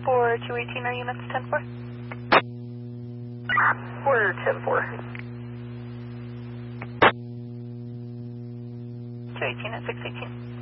For 218, are units 10-4? We're 10-4. 218 at 618.